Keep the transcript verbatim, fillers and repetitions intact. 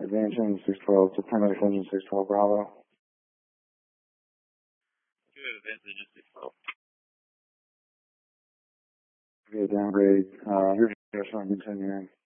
Advance engine six twelve to Penrose engine six twelve Bravo. Good, advance engine six twelve. Via downgrade, uh, here's your continuing.